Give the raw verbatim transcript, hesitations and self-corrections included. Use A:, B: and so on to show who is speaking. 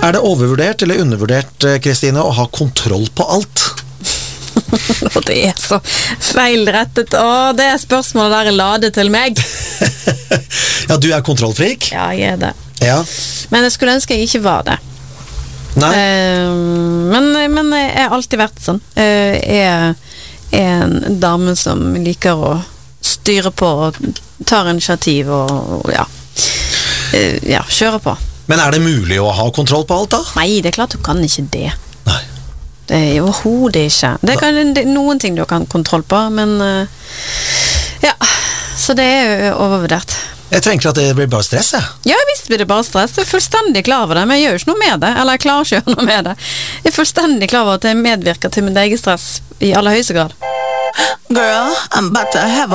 A: Er det overvurdert eller undervurdert, Kristine, å ha kontroll på alt?
B: Og det er så feilrettet. Å, det er spørsmålet der er ladet til meg.
A: Ja, du er kontrollfrik?
B: Ja, jeg er det.
A: Ja.
B: Men jeg skulle ønske jeg ikke var det.
A: Nei.
B: Uh, men, men jeg har alltid vært sånn. Uh, jeg er en dame som liker å styre på og tar initiativ og, og ja. Uh, ja, kjøre på.
A: Men er det mulig å ha kontroll på alt da?
B: Nei, det er klart du kan ikke det.
A: Nei.
B: Det er jo overhodet ikke. Det kan, det, noen ting du kan kontroll på, men uh, ja, så det er jo overvurdert.
A: Jeg tenker at det blir bare stress, jeg.
B: Ja, visst blir det bare stress. Jeg er fullstendig klar over det, men jeg gjør jo ikke noe med det. Eller jeg klarer ikke å gjøre noe med det. Jeg er fullstendig klar over at jeg medvirker til min egen stress i aller høyeste grad.
C: Girl, I'm about to have a